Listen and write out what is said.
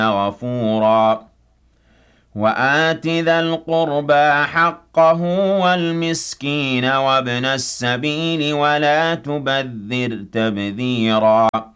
غفورا وآت ذا القربى حقه والمسكين وابن السبيل ولا تبذر تبذيرا